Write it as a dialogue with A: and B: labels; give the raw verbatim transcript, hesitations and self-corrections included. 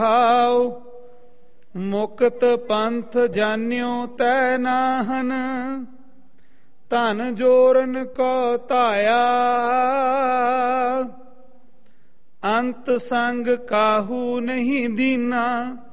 A: How ਮੁਕਤ ਪੰਥ ਜਾਨਿਓ ਤੈ ਨਾਹਨ, ਧਨ ਜੋਰਨ ਕੋ ਧਾਇਆ। ਅੰਤ ਸੰਗ ਕਾਹੂ ਨਹੀਂ ਦੀਨਾ,